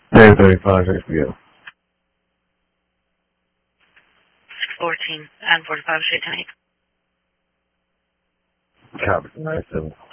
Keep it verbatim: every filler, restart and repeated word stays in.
nine thirty-five, six p.m. six fourteen, and forty-five Street tonight. Copy, nine seven.